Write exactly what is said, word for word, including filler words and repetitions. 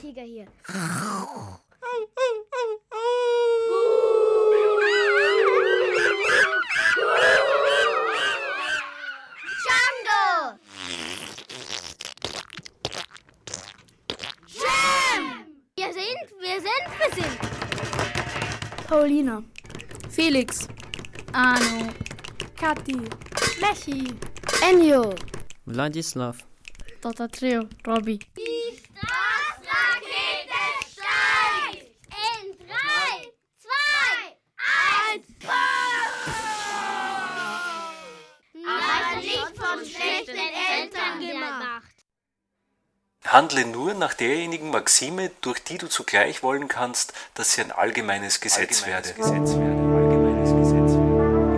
Tiger hier. Django! Jim! Wir sind, wir sind, wir sind. Paulina. Felix. Arno. Kathi. Lechi. Enjo. Wladislav. Dota Trio. Robby. Die Starrakete steigt! In drei, zwei, eins, aber nicht von schlechten Eltern gemacht. Handle nur nach derjenigen Maxime, durch die du zugleich wollen kannst, dass sie ein allgemeines Gesetz werde. Gesetz werde.